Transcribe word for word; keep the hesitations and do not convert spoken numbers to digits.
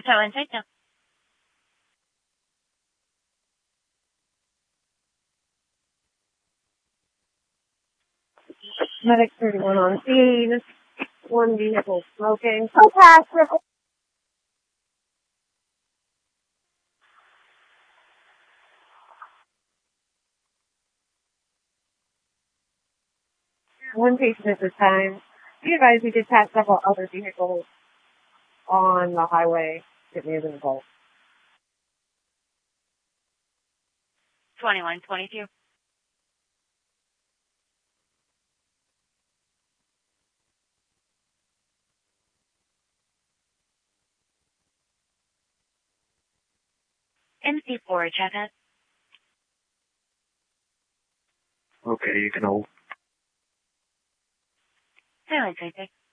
Tower inside now. Medic thirty-one on scene. One vehicle smoking. Full pass, triple. One patient at this time. Be advised we did pass several other vehicles on the highway that may have been involved. twenty-one twenty-two. M C four, check out. Okay, you can hold. Tower inside six.